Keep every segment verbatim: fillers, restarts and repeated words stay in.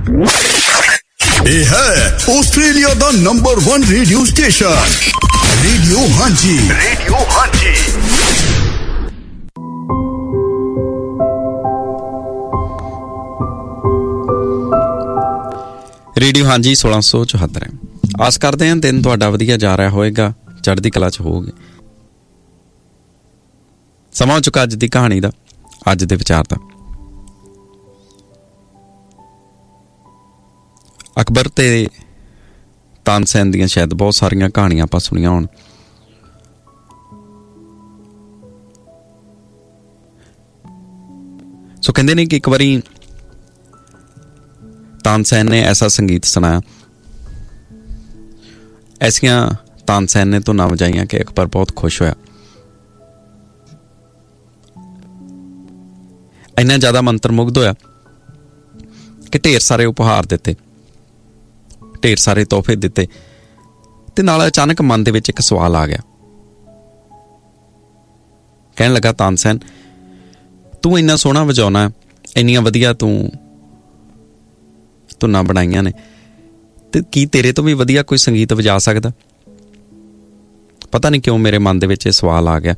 ਇਹ ਹੈ ਆਸਟ੍ਰੇਲੀਆ ਦਾ number one radio station radio ਹਾਂਜੀ। ਰੇਡੀਓ ਹਾਂਜੀ। ਰੇਡੀਓ ਹਾਂਜੀ सोलह सौ चौहत्तर ਹੈ। ਆਸ ਕਰਦੇ ਹਾਂ ਦਿਨ ਤੁਹਾਡਾ ਵਧੀਆ ਜਾ ਰਿਹਾ ਹੋਏਗਾ, ਚੜ੍ਹਦੀ ਕਲਾ 'ਚ ਹੋਵੋਗੇ। ਸਮਾਂ ਹੋ ਚੁੱਕਾ ਅੱਜ ਦੀ ਕਹਾਣੀ ਦਾ, ਅੱਜ ਦੇ ਵਿਚਾਰ ਦਾ। ਅਕਬਰ ਤੇ ਤਾਨਸੈਨ ਦੀਆਂ ਸ਼ਾਇਦ ਬਹੁਤ ਸਾਰੀਆਂ ਕਹਾਣੀਆਂ ਆਪਾਂ ਸੁਣੀਆਂ ਹੋਣ। ਸੋ ਕਹਿੰਦੇ ਨੇ ਕਿ ਇੱਕ ਵਾਰੀ ਤਾਨਸੈਨ ਨੇ ਐਸਾ ਸੰਗੀਤ ਸੁਣਾਇਆ, ਐਸੀਆਂ ਤਾਨਸੈਨ ਨੇ ਧੁਨਾਂ ਵਜਾਈਆਂ ਕਿ ਅਕਬਰ ਬਹੁਤ ਖੁਸ਼ ਹੋਇਆ। ਇੰਨਾ ਜ਼ਿਆਦਾ ਮੰਤਰਮੁਗਧ ਹੋਇਆ ਕਿ ਢੇਰ ਸਾਰੇ ਉਪਹਾਰ ਦਿੱਤੇ, ਢੇਰ ਸਾਰੇ ਤੋਹਫੇ ਦਿੱਤੇ, ਤੇ ਨਾਲ ਅਚਾਨਕ ਮਨ ਦੇ ਵਿੱਚ ਇੱਕ ਸਵਾਲ ਆ ਗਿਆ। ਕਹਿਣ ਲੱਗਾ, ਤਾਨਸੈਨ ਤੂੰ ਇੰਨਾ ਸੋਹਣਾ ਵਜਾਉਣਾ, ਇੰਨੀਆਂ ਵਧੀਆ ਤੂੰ ਧੁਨਾਂ ਬਣਾਈਆਂ ਨੇ, ਤੇ ਕੀ ਤੇਰੇ ਤੋਂ ਵੀ ਵਧੀਆ ਕੋਈ ਸੰਗੀਤ ਵਜਾ ਸਕਦਾ? ਪਤਾ ਨਹੀਂ ਕਿਉਂ ਮੇਰੇ ਮਨ ਦੇ ਵਿੱਚ ਇਹ ਸਵਾਲ ਆ ਗਿਆ।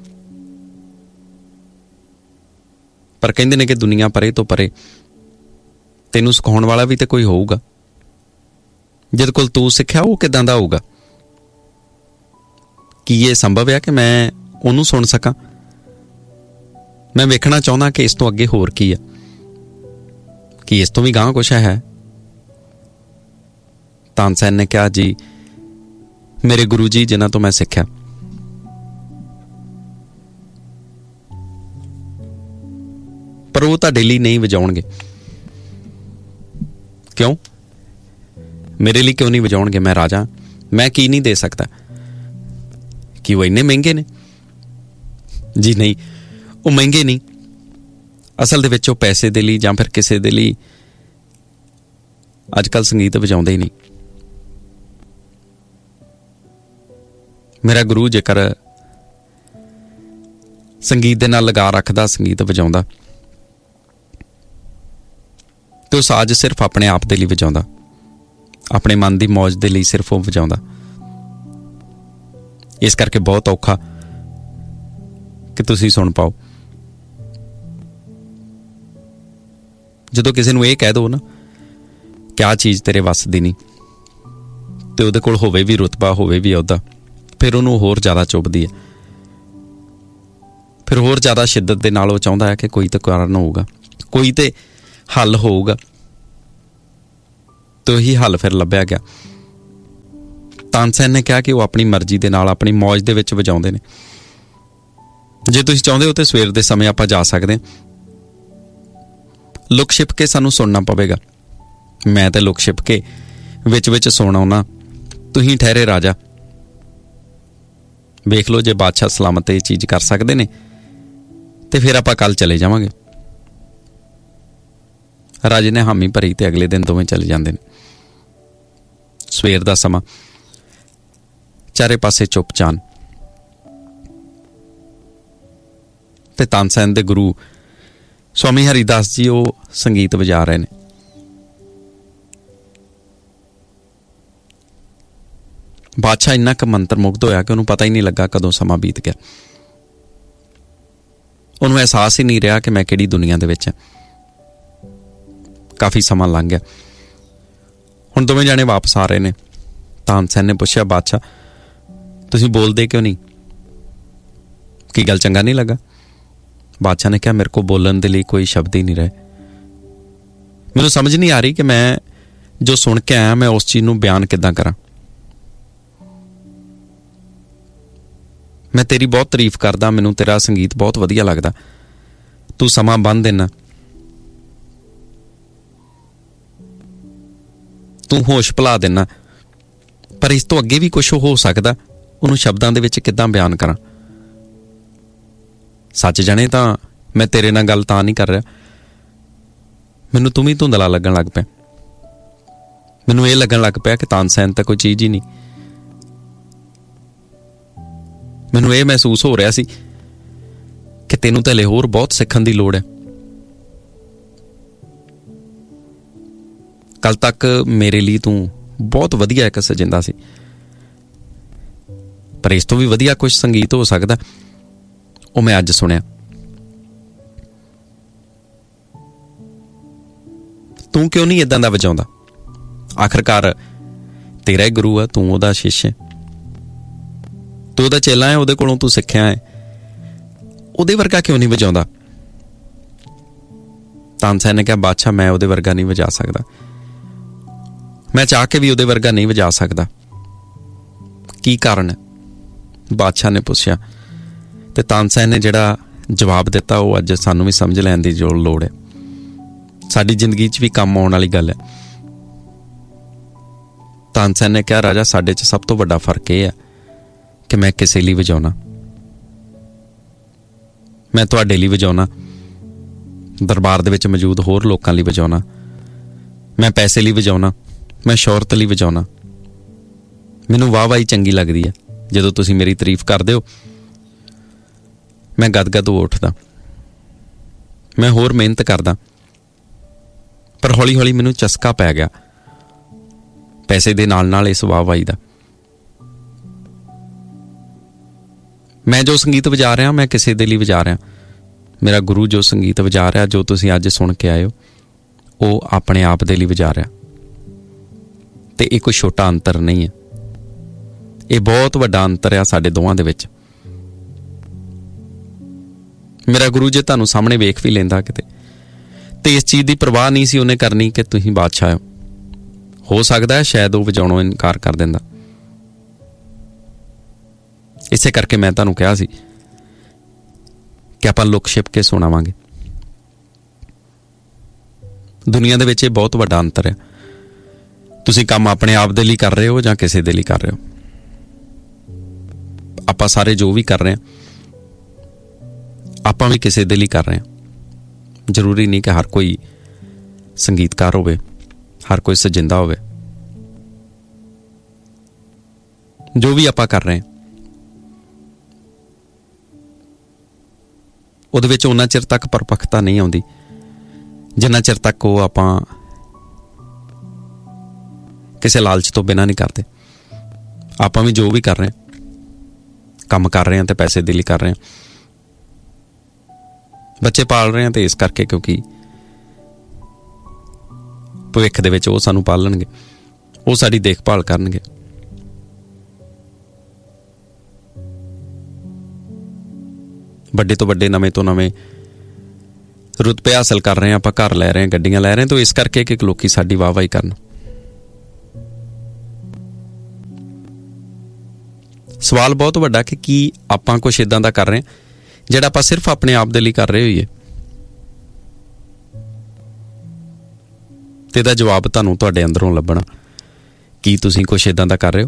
ਪਰ ਕਹਿੰਦੇ ਨੇ ਕਿ ਦੁਨੀਆ ਪਰੇ ਤੋਂ ਪਰੇ ਤੈਨੂੰ ਸਿਖਾਉਣ ਵਾਲਾ ਵੀ ਤੇ ਕੋਈ ਹੋਊਗਾ। ਜਿਹਦੇ ਕੋਲ ਤੂੰ ਸਿੱਖਿਆ ਉਹ ਕਿੱਦਾਂ ਦਾ ਹੋਊਗਾ? ਕੀ ਇਹ ਸੰਭਵ ਹੈ ਕਿ ਮੈਂ ਉਹਨੂੰ ਸੁਣ ਸਕਾਂ? ਮੈਂ ਵੇਖਣਾ ਚਾਹੁੰਦਾ ਕਿ ਇਸ ਤੋਂ ਅੱਗੇ ਹੋਰ ਕੀ ਆ, ਕੀ ਇਸ ਤੋਂ ਵੀ ਗਾਂਹ ਕੁਛ ਹੈ? ਤਾਨਸੈਨ ਨੇ ਕਿਹਾ, ਜੀ ਮੇਰੇ ਗੁਰੂ ਜੀ ਜਿਨ੍ਹਾਂ ਤੋਂ ਮੈਂ ਸਿੱਖਿਆ, ਪਰ ਉਹ ਤਾਂ ਡੇਲੀ ਨਹੀਂ ਵਜਾਉਣਗੇ। ਕਿਉਂ? ਮੇਰੇ ਲਈ ਕਿਉਂ ਨਹੀਂ ਵਜਾਉਣਗੇ? ਮੈਂ ਰਾਜਾ, ਮੈਂ ਕੀ ਨਹੀਂ ਦੇ ਸਕਦਾ? ਕੀ ਉਹ ਇੰਨੇ ਮਹਿੰਗੇ ਨੇ? ਜੀ ਨਹੀਂ, ਉਹ ਮਹਿੰਗੇ ਨਹੀਂ। ਅਸਲ ਦੇ ਵਿੱਚ ਉਹ ਪੈਸੇ ਦੇ ਲਈ ਜਾਂ ਫਿਰ ਕਿਸੇ ਦੇ ਲਈ ਅੱਜ ਕੱਲ੍ਹ ਸੰਗੀਤ ਵਜਾਉਂਦੇ ਹੀ ਨਹੀਂ। ਮੇਰਾ ਗੁਰੂ ਜੇਕਰ ਸੰਗੀਤ ਦੇ ਨਾਲ ਲਗਾ ਰੱਖਦਾ, ਸੰਗੀਤ ਵਜਾਉਂਦਾ, ਤੇ ਉਹ ਸਾਜ਼ ਸਿਰਫ ਆਪਣੇ ਆਪ ਦੇ ਲਈ ਵਜਾਉਂਦਾ, ਆਪਣੇ ਮਨ ਦੀ ਮੌਜ ਦੇ ਲਈ ਸਿਰਫ ਉਹ ਵਜਾਉਂਦਾ। ਇਸ ਕਰਕੇ ਬਹੁਤ ਔਖਾ ਕਿ ਤੁਸੀਂ ਸੁਣ ਪਾਓ। ਜਦੋਂ ਕਿਸੇ ਨੂੰ ਇਹ ਕਹਿ ਦਿਓ ਨਾ ਕਿ ਆਹ ਚੀਜ਼ ਤੇਰੇ ਵੱਸ ਦੀ ਨਹੀਂ, ਤੇ ਉਹਦੇ ਕੋਲ ਹੋਵੇ ਵੀ ਰੁਤਬਾ, ਹੋਵੇ ਵੀ ਅਹੁਦਾ, ਫਿਰ ਉਹਨੂੰ ਹੋਰ ਜ਼ਿਆਦਾ ਚੁੱਭਦੀ ਹੈ। ਫਿਰ ਹੋਰ ਜ਼ਿਆਦਾ ਸ਼ਿੱਦਤ ਦੇ ਨਾਲ ਉਹ ਚਾਹੁੰਦਾ ਹੈ ਕਿ ਕੋਈ ਤਾਂ ਕਾਰਨ ਹੋਊਗਾ, ਕੋਈ ਤੇ ਹੱਲ ਹੋਊਗਾ। ਤੇ ਉਹੀ ਹੱਲ ਫਿਰ ਲੱਭਿਆ ਗਿਆ। ਤਾਨਸੈਨ ਨੇ ਕਿਹਾ ਕਿ ਉਹ ਆਪਣੀ ਮਰਜ਼ੀ ਦੇ ਨਾਲ, ਆਪਣੀ ਮੌਜ ਦੇ ਵਿੱਚ ਵਜਾਉਂਦੇ ਨੇ। ਜੇ ਤੁਸੀਂ ਚਾਹੁੰਦੇ ਹੋ ਤਾਂ ਸਵੇਰ ਦੇ ਸਮੇਂ ਆਪਾਂ ਜਾ ਸਕਦੇ ਹਾਂ। ਲੁਕ ਛਿਪ ਕੇ ਸਾਨੂੰ ਸੁਣਨਾ ਪਵੇਗਾ। ਮੈਂ ਤਾਂ ਲੁਕ ਛਿਪ ਕੇ ਵਿੱਚ ਵਿੱਚ ਸੁਣ ਆਉਣਾ। ਤੁਸੀਂ ਠਹਿਰੇ ਰਾਜਾ, ਵੇਖ ਲਓ ਜੇ ਬਾਦਸ਼ਾਹ ਸਲਾਮਤ ਇਹ ਚੀਜ਼ ਕਰ ਸਕਦੇ ਨੇ ਤੇ ਫਿਰ ਆਪਾਂ ਕੱਲ ਚਲੇ ਜਾਵਾਂਗੇ। ਰਾਜੇ ਨੇ ਹਾਮੀ ਭਰੀ ਤੇ ਅਗਲੇ ਦਿਨ ਦੋਵੇਂ ਚਲੇ ਜਾਂਦੇ ਨੇ। ਸਵੇਰ ਦਾ ਸਮਾਂ, ਚਾਰੇ ਪਾਸੇ ਚੁੱਪ ਚਾਨ, ਤੇ ਤਾਨਸੈਨ ਦੇ ਗੁਰੂ ਸਵਾਮੀ ਹਰੀਦਾਸ ਜੀ ਉਹ ਸੰਗੀਤ ਵਜਾ ਰਹੇ ਨੇ। ਬਾਦਸ਼ਾਹ ਇੰਨਾ ਕੁ ਮੰਤਰਮੁਗਧ ਹੋਇਆ ਕਿ ਉਹਨੂੰ ਪਤਾ ਹੀ ਨਹੀਂ ਲੱਗਾ ਕਦੋਂ ਸਮਾਂ ਬੀਤ ਗਿਆ। ਉਹਨੂੰ ਅਹਿਸਾਸ ਹੀ ਨਹੀਂ ਰਿਹਾ ਕਿ ਮੈਂ ਕਿਹੜੀ ਦੁਨੀਆ ਦੇ ਵਿੱਚ ਹਾਂ। ਕਾਫੀ ਸਮਾਂ ਲੰਘ ਗਿਆ। ਹੁਣ ਦੋਵੇਂ ਜਾਣੇ ਵਾਪਸ ਆ ਰਹੇ ਨੇ। ਤਾਨਸੈਨ ਨੇ ਪੁੱਛਿਆ, ਬਾਦਸ਼ਾਹ ਤੁਸੀਂ ਬੋਲਦੇ ਕਿਉਂ ਨਹੀਂ? ਕੀ ਗੱਲ, ਚੰਗਾ ਨਹੀਂ ਲੱਗਾ? ਬਾਦਸ਼ਾਹ ਨੇ ਕਿਹਾ, ਮੇਰੇ ਕੋਲ ਬੋਲਣ ਦੇ ਲਈ ਕੋਈ ਸ਼ਬਦ ਹੀ ਨਹੀਂ ਰਹੇ। ਮੈਨੂੰ ਸਮਝ ਨਹੀਂ ਆ ਰਹੀ ਕਿ ਮੈਂ ਜੋ ਸੁਣ ਕੇ ਆਇਆ ਮੈਂ ਉਸ ਚੀਜ਼ ਨੂੰ ਬਿਆਨ ਕਿੱਦਾਂ ਕਰਾਂ। ਮੈਂ ਤੇਰੀ ਬਹੁਤ ਤਾਰੀਫ ਕਰਦਾ, ਮੈਨੂੰ ਤੇਰਾ ਸੰਗੀਤ ਬਹੁਤ ਵਧੀਆ ਲੱਗਦਾ, ਤੂੰ ਸਮਾਂ ਬੰਨ੍ਹ ਦੇਣਾ, ਤੂੰ ਹੋਸ਼ ਭੁਲਾ ਦੇਣਾ, ਪਰ ਇਸ ਤੋਂ ਅੱਗੇ ਵੀ ਕੁਛ ਹੋ ਸਕਦਾ, ਉਹਨੂੰ ਸ਼ਬਦਾਂ ਦੇ ਵਿੱਚ ਕਿੱਦਾਂ ਬਿਆਨ ਕਰਾਂ? ਸੱਚ ਜਾਣੇ ਤਾਂ ਮੈਂ ਤੇਰੇ ਨਾਲ ਗੱਲ ਤਾਂ ਨਹੀਂ ਕਰ ਰਿਹਾ, ਮੈਨੂੰ ਤੂੰ ਵੀ ਧੁੰਦਲਾ ਲੱਗਣ ਲੱਗ ਪਿਆ। ਮੈਨੂੰ ਇਹ ਲੱਗਣ ਲੱਗ ਪਿਆ ਕਿ ਤਾਨਸੈਨ ਤਾਂ ਕੋਈ ਚੀਜ਼ ਹੀ ਨਹੀਂ। ਮੈਨੂੰ ਇਹ ਮਹਿਸੂਸ ਹੋ ਰਿਹਾ ਸੀ ਕਿ ਤੈਨੂੰ ਤਾਂ ਹਲੇ ਹੋਰ ਬਹੁਤ ਸਿੱਖਣ ਦੀ ਲੋੜ ਹੈ। ਕੱਲ ਤੱਕ ਮੇਰੇ ਲਈ ਤੂੰ ਬਹੁਤ ਵਧੀਆ ਇੱਕ ਸਜਿੰਦਾ ਸੀ, ਪਰ ਇਸ ਤੋਂ ਵੀ ਵਧੀਆ ਕੁਝ ਸੰਗੀਤ ਹੋ ਸਕਦਾ, ਉਹ ਮੈਂ ਅੱਜ ਸੁਣਿਆ। ਤੂੰ ਕਿਉਂ ਨਹੀਂ ਇਦਾਂ ਦਾ ਵਜਾਉਂਦਾ? ਆਖਰਕਾਰ ਤੇਰਾ ਹੀ ਗੁਰੂ ਆ, ਤੂੰ ਉਹਦਾ ਸ਼ਿਸ਼ ਹੈ, ਤੂੰ ਉਹਦਾ ਚੇਲਾ ਹੈ, ਉਹਦੇ ਕੋਲੋਂ ਤੂੰ ਸਿੱਖਿਆ ਹੈ, ਉਹਦੇ ਵਰਗਾ ਕਿਉਂ ਨਹੀਂ ਵਜਾਉਂਦਾ? ਤਾਨਸੈਨ ਨੇ ਕਿਹਾ, ਬਾਦਸ਼ਾਹ ਮੈਂ ਉਹਦੇ ਵਰਗਾ ਨਹੀਂ ਵਜਾ ਸਕਦਾ, ਮੈਂ ਚਾਹ ਕੇ ਵੀ ਉਹਦੇ ਵਰਗਾ ਨਹੀਂ ਵਜਾ ਸਕਦਾ। ਕੀ ਕਾਰਨ ਹੈ? ਬਾਦਸ਼ਾਹ ਨੇ ਪੁੱਛਿਆ, ਤੇ ਤਾਨਸੈਨ ਨੇ ਜਿਹੜਾ ਜਵਾਬ ਦਿੱਤਾ ਉਹ ਅੱਜ ਸਾਨੂੰ ਵੀ ਸਮਝ ਲੈਣ ਦੀ ਜੋ ਲੋੜ ਹੈ, ਸਾਡੀ ਜ਼ਿੰਦਗੀ 'ਚ ਵੀ ਕੰਮ ਆਉਣ ਵਾਲੀ ਗੱਲ ਹੈ। ਤਾਨਸੈਨ ਨੇ ਕਿਹਾ, ਰਾਜਾ ਸਾਡੇ 'ਚ ਸਭ ਤੋਂ ਵੱਡਾ ਫਰਕ ਇਹ ਹੈ ਕਿ ਮੈਂ ਕਿਸੇ ਲਈ ਵਜਾਉਣਾ, ਮੈਂ ਤੁਹਾਡੇ ਲਈ ਵਜਾਉਣਾ, ਦਰਬਾਰ ਦੇ ਵਿੱਚ ਮੌਜੂਦ ਹੋਰ ਲੋਕਾਂ ਲਈ ਵਜਾਉਣਾ, ਮੈਂ ਪੈਸੇ ਲਈ ਵਜਾਉਣਾ, ਮੈਂ ਸ਼ੋਹਰਤ ਲਈ ਵਜਾਉਣਾ। ਮੈਨੂੰ ਵਾਹ ਵਾਹੀ ਚੰਗੀ ਲੱਗਦੀ ਹੈ, ਜਦੋਂ ਤੁਸੀਂ ਮੇਰੀ ਤਾਰੀਫ ਕਰਦੇ ਹੋ ਮੈਂ ਗਦਗਦ ਹੋ ਉੱਠਦਾ, ਮੈਂ ਹੋਰ ਮਿਹਨਤ ਕਰਦਾ। ਪਰ ਹੌਲੀ ਹੌਲੀ ਮੈਨੂੰ ਚਸਕਾ ਪੈ ਗਿਆ ਪੈਸੇ ਦੇ ਨਾਲ ਨਾਲ ਇਸ ਵਾਹ ਵਾਹੀ ਦਾ। ਮੈਂ ਜੋ ਸੰਗੀਤ ਵਜਾ ਰਿਹਾ ਮੈਂ ਕਿਸੇ ਦੇ ਲਈ ਵਜਾ ਰਿਹਾ, ਮੇਰਾ ਗੁਰੂ ਜੋ ਸੰਗੀਤ ਵਜਾ ਰਿਹਾ, ਜੋ ਤੁਸੀਂ ਅੱਜ ਸੁਣ ਕੇ ਆਏ ਹੋ, ਉਹ ਆਪਣੇ ਆਪ ਦੇ ਲਈ ਵਜਾ ਰਿਹਾ। ਤੇ ਇਹ ਕੋਈ ਛੋਟਾ ਅੰਤਰ ਨਹੀਂ ਹੈ, ਇਹ ਬਹੁਤ ਵੱਡਾ ਅੰਤਰ ਆ ਸਾਡੇ ਦੋਵਾਂ ਦੇ ਵਿੱਚ। ਮੇਰਾ ਗੁਰੂ ਜੇ ਤੁਹਾਨੂੰ ਸਾਹਮਣੇ ਵੇਖ ਵੀ ਲੈਂਦਾ ਕਿਤੇ, ਤੇ ਇਸ ਚੀਜ਼ ਦੀ ਪਰਵਾਹ ਨਹੀਂ ਸੀ ਉਹਨੇ ਕਰਨੀ ਕਿ ਤੁਸੀਂ ਬਾਦਸ਼ਾਹ ਹੋ। ਹੋ ਸਕਦਾ ਹੈ ਸ਼ਾਇਦ ਉਹ ਵਜਾਉਣੋਂ ਇਨਕਾਰ ਕਰ ਦਿੰਦਾ। ਇਸੇ ਕਰਕੇ ਮੈਂ ਤੁਹਾਨੂੰ ਕਿਹਾ ਸੀ ਕਿ ਆਪਾਂ ਲੁਕ ਛਿਪ ਕੇ ਸੁਣਾਵਾਂਗੇ। ਦੁਨੀਆ ਦੇ ਵਿੱਚ ਇਹ ਬਹੁਤ ਵੱਡਾ ਅੰਤਰ ਹੈ, ਤੁਸੀਂ ਕੰਮ ਆਪਣੇ ਆਪ ਦੇ ਲਈ ਕਰ ਰਹੇ ਹੋ ਜਾਂ ਕਿਸੇ ਦੇ ਲਈ ਕਰ ਰਹੇ ਹੋ। ਆਪਾਂ ਸਾਰੇ ਜੋ ਵੀ ਕਰ ਰਹੇ ਹਾਂ ਆਪਾਂ ਵੀ ਕਿਸੇ ਦੇ ਲਈ ਕਰ ਰਹੇ ਹਾਂ। ਜ਼ਰੂਰੀ ਨਹੀਂ ਕਿ ਹਰ ਕੋਈ ਸੰਗੀਤਕਾਰ ਹੋਵੇ, ਹਰ ਕੋਈ ਸਜਿੰਦਾ ਹੋਵੇ। ਜੋ ਵੀ ਆਪਾਂ ਕਰ ਰਹੇ ਹਾਂ ਉਹਦੇ ਵਿੱਚ ਉਹਨਾਂ ਚਿਰ ਤੱਕ ਪਰਪੱਕਤਾ ਨਹੀਂ ਆਉਂਦੀ ਜਿੰਨਾ ਚਿਰ ਤੱਕ ਉਹ ਆਪਾਂ ਕਿਸੇ ਲਾਲਚ ਤੋਂ ਬਿਨਾਂ ਨਹੀਂ ਕਰਦੇ। ਆਪਾਂ ਵੀ ਜੋ ਵੀ ਕਰ ਰਹੇ ਹਾਂ, ਕੰਮ ਕਰ ਰਹੇ ਹਾਂ ਤੇ ਪੈਸੇ ਦੇ ਲਈ ਕਰ ਰਹੇ ਹਾਂ, ਬੱਚੇ ਪਾਲ ਰਹੇ ਹਾਂ ਤੇ ਇਸ ਕਰਕੇ ਕਿਉਂਕਿ ਭਵਿੱਖ ਦੇ ਵਿੱਚ ਉਹ ਸਾਨੂੰ ਪਾਲਣਗੇ, ਉਹ ਸਾਡੀ ਦੇਖਭਾਲ ਕਰਨਗੇ। ਵੱਡੇ ਤੋਂ ਵੱਡੇ, ਨਵੇਂ ਤੋਂ ਨਵੇਂ ਰੁਤਬੇ ਹਾਸਲ ਕਰ ਰਹੇ ਹਾਂ, ਆਪਾਂ ਘਰ ਲੈ ਰਹੇ ਹਾਂ, ਗੱਡੀਆਂ ਲੈ ਰਹੇ ਹਾਂ, ਤਾਂ ਇਸ ਕਰਕੇ ਕਿ ਲੋਕੀ ਸਾਡੀ ਵਾਹ ਵਾਹੀ ਕਰਨ। ਸਵਾਲ ਬਹੁਤ ਵੱਡਾ ਕਿ ਕੀ ਆਪਾਂ ਕੁਛ ਇਦਾਂ ਦਾ ਕਰ ਰਹੇ ਹਾਂ ਜਿਹੜਾ ਆਪਾਂ ਸਿਰਫ ਆਪਣੇ ਆਪ ਦੇ ਲਈ ਕਰ ਰਹੇ ਹੋਈਏ? ਤੇ ਇਹਦਾ ਜਵਾਬ ਤੁਹਾਨੂੰ ਤੁਹਾਡੇ ਅੰਦਰੋਂ ਲੱਭਣਾ। ਕੀ ਤੁਸੀਂ ਕੁਛ ਇਦਾਂ ਦਾ ਕਰ ਰਹੇ ਹੋ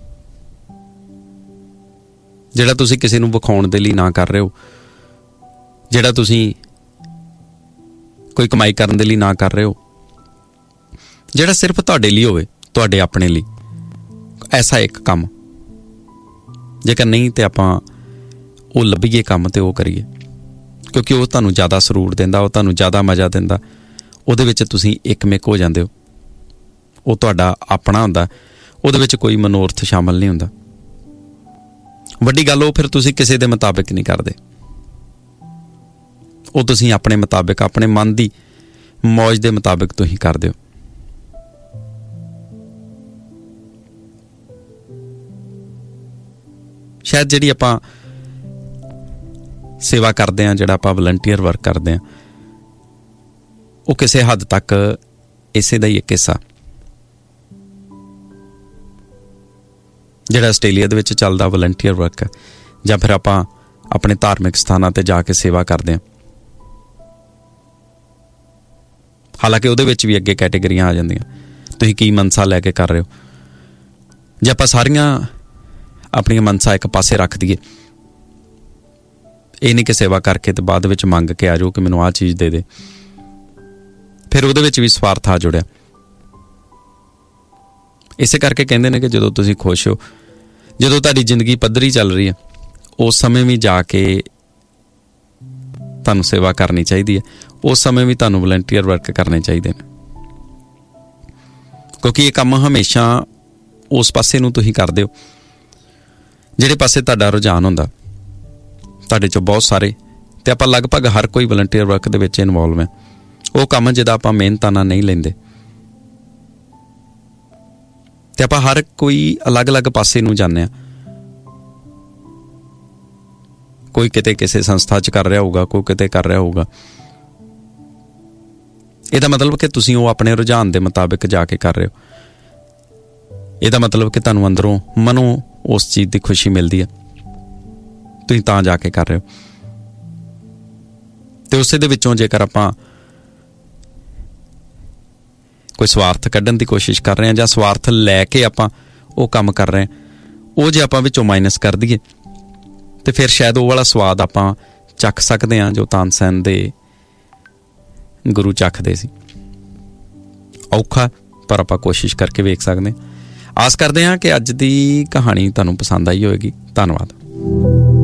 ਜਿਹੜਾ ਤੁਸੀਂ ਕਿਸੇ ਨੂੰ ਵਿਖਾਉਣ ਦੇ ਲਈ ਨਾ ਕਰ ਰਹੇ ਹੋ, ਜਿਹੜਾ ਤੁਸੀਂ ਕੋਈ ਕਮਾਈ ਕਰਨ ਦੇ ਲਈ ਨਾ ਕਰ ਰਹੇ ਹੋ, ਜਿਹੜਾ ਸਿਰਫ ਤੁਹਾਡੇ ਲਈ ਹੋਵੇ, ਤੁਹਾਡੇ ਆਪਣੇ ਲਈ? ਐਸਾ ਇੱਕ ਕੰਮ, ਜੇਕਰ ਨਹੀਂ ਤੇ ਆਪਾਂ ਉਹ ਲੱਭੀਏ ਕੰਮ ਤੇ ਉਹ ਕਰੀਏ, ਕਿਉਂਕਿ ਉਹ ਤੁਹਾਨੂੰ ਜ਼ਿਆਦਾ ਸਰੂਰ ਦਿੰਦਾ, ਉਹ ਤੁਹਾਨੂੰ ਜ਼ਿਆਦਾ ਮਜ਼ਾ ਦਿੰਦਾ, ਉਹਦੇ ਵਿੱਚ ਤੁਸੀਂ ਇੱਕਮਿਕ ਹੋ ਜਾਂਦੇ ਹੋ, ਉਹ ਤੁਹਾਡਾ ਆਪਣਾ ਹੁੰਦਾ, ਉਹਦੇ ਵਿੱਚ ਕੋਈ ਮਨੋਰਥ ਸ਼ਾਮਲ ਨਹੀਂ ਹੁੰਦਾ। ਵੱਡੀ ਗੱਲ ਉਹ ਫਿਰ ਤੁਸੀਂ ਕਿਸੇ ਦੇ ਮੁਤਾਬਿਕ ਨਹੀਂ ਕਰਦੇ, ਉਹ ਤੁਸੀਂ ਆਪਣੇ ਮੁਤਾਬਿਕ, ਆਪਣੇ ਮਨ ਦੀ ਮੌਜ ਦੇ ਮੁਤਾਬਿਕ ਤੁਸੀਂ ਕਰਦੇ ਹੋ। ਸ਼ਾਇਦ ਜਿਹੜੀ ਆਪਾਂ ਸੇਵਾ ਕਰਦੇ ਹਾਂ, ਜਿਹੜਾ ਆਪਾਂ ਵਲੰਟੀਅਰ ਵਰਕ ਕਰਦੇ ਹਾਂ, ਉਹ ਕਿਸੇ ਹੱਦ ਤੱਕ ਇਸੇ ਦਾ ਹੀ ਇੱਕ ਹਿੱਸਾ, ਜਿਹੜਾ ਆਸਟ੍ਰੇਲੀਆ ਦੇ ਵਿੱਚ ਚੱਲਦਾ ਵਲੰਟੀਅਰ ਵਰਕ ਹੈ, ਜਾਂ ਫਿਰ ਆਪਾਂ ਆਪਣੇ ਧਾਰਮਿਕ ਸਥਾਨਾਂ ਤੇ ਜਾ ਕੇ ਸੇਵਾ ਕਰਦੇ ਹਾਂ। ਹਾਲਾਂਕਿ ਉਹਦੇ ਵਿੱਚ ਵੀ ਅੱਗੇ ਕੈਟੇਗਰੀਆਂ ਆ ਜਾਂਦੀਆਂ, ਤੁਸੀਂ ਕੀ ਮਨਸਾ ਲੈ ਕੇ ਕਰ ਰਹੇ ਹੋ। ਜੇ ਆਪਾਂ ਸਾਰੀਆਂ ਆਪਣੀਆਂ ਮਨਸਾ ਇੱਕ ਪਾਸੇ ਰੱਖ ਦਈਏ, ਇਹ ਨਹੀਂ ਕਿ ਸੇਵਾ ਕਰਕੇ ਤੇ ਬਾਅਦ ਵਿੱਚ ਮੰਗ ਕੇ ਆ ਜਾਓ ਕਿ ਮੈਨੂੰ ਆਹ ਚੀਜ਼ ਦੇ ਦੇ, ਫਿਰ ਉਹਦੇ ਵਿੱਚ ਵੀ ਸਵਾਰਥ ਆ ਜੁੜਿਆ। ਇਸੇ ਕਰਕੇ ਕਹਿੰਦੇ ਨੇ ਕਿ ਜਦੋਂ ਤੁਸੀਂ ਖੁਸ਼ ਹੋ, ਜਦੋਂ ਤੁਹਾਡੀ ਜ਼ਿੰਦਗੀ ਪੱਧਰੀ ਚੱਲ ਰਹੀ ਹੈ, ਉਸ ਸਮੇਂ ਵੀ ਜਾ ਕੇ ਤੁਹਾਨੂੰ ਸੇਵਾ ਕਰਨੀ ਚਾਹੀਦੀ ਹੈ, ਉਸ ਸਮੇਂ ਵੀ ਤੁਹਾਨੂੰ ਵਲੰਟੀਅਰ ਵਰਕ ਕਰਨੇ ਚਾਹੀਦੇ ਨੇ। ਕਿਉਂਕਿ ਇਹ ਕੰਮ ਹਮੇਸ਼ਾ ਉਸ ਪਾਸੇ ਨੂੰ ਤੁਸੀਂ ਕਰਦੇ ਹੋ ਜਿਹੜੇ ਪਾਸੇ ਤੁਹਾਡਾ ਰੁਝਾਨ ਹੁੰਦਾ। ਤੁਹਾਡੇ 'ਚੋਂ ਬਹੁਤ ਸਾਰੇ ਅਤੇ ਆਪਾਂ ਲਗਭਗ ਹਰ ਕੋਈ ਵਲੰਟੀਅਰ ਵਰਕ ਦੇ ਵਿੱਚ ਇਨਵੋਲਵ ਹੈ। ਉਹ ਕੰਮ ਜਿਹਦਾ ਆਪਾਂ ਮਿਹਨਤਾਂ ਨਾਲ ਨਹੀਂ ਲੈਂਦੇ ਅਤੇ ਆਪਾਂ ਹਰ ਕੋਈ ਅਲੱਗ ਅਲੱਗ ਪਾਸੇ ਨੂੰ ਜਾਂਦੇ ਹਾਂ। ਕੋਈ ਕਿਤੇ ਕਿਸੇ ਸੰਸਥਾ 'ਚ ਕਰ ਰਿਹਾ ਹੋਊਗਾ, ਕੋਈ ਕਿਤੇ ਕਰ ਰਿਹਾ ਹੋਊਗਾ। ਇਹਦਾ ਮਤਲਬ ਕਿ ਤੁਸੀਂ ਉਹ ਆਪਣੇ ਰੁਝਾਨ ਦੇ ਮੁਤਾਬਿਕ ਜਾ ਕੇ ਕਰ ਰਹੇ ਹੋ। ਇਹਦਾ ਮਤਲਬ ਕਿ ਤੁਹਾਨੂੰ ਅੰਦਰੋਂ ਮਨੋਂ ਉਸ ਚੀਜ਼ ਦੀ ਖੁਸ਼ੀ ਮਿਲਦੀ ਹੈ, ਤੁਸੀਂ ਤਾਂ ਜਾ ਕੇ ਕਰ ਰਹੇ ਹੋ। ਅਤੇ ਉਸੇ ਦੇ ਵਿੱਚੋਂ ਜੇਕਰ ਆਪਾਂ ਕੋਈ ਸਵਾਰਥ ਕੱਢਣ ਦੀ ਕੋਸ਼ਿਸ਼ ਕਰ ਰਹੇ ਹਾਂ ਜਾਂ ਸਵਾਰਥ ਲੈ ਕੇ ਆਪਾਂ ਉਹ ਕੰਮ ਕਰ ਰਹੇ ਹਾਂ, ਉਹ ਜੇ ਆਪਾਂ ਵਿੱਚੋਂ ਮਾਈਨਸ ਕਰ ਦਈਏ ਅਤੇ ਫਿਰ ਸ਼ਾਇਦ ਉਹ ਵਾਲਾ ਸਵਾਦ ਆਪਾਂ ਚੱਖ ਸਕਦੇ ਹਾਂ ਜੋ ਤਾਨਸੈਨ ਦੇ ਗੁਰੂ ਚੱਖਦੇ ਸੀ। ਔਖਾ, ਪਰ ਆਪਾਂ ਕੋਸ਼ਿਸ਼ ਕਰਕੇ ਵੇਖ ਸਕਦੇ ਹਾਂ। ਆਸ ਕਰਦੇ ਹਾਂ ਕਿ ਅੱਜ ਦੀ ਕਹਾਣੀ ਤੁਹਾਨੂੰ ਪਸੰਦ ਆਈ ਹੋਵੇਗੀ। ਧੰਨਵਾਦ।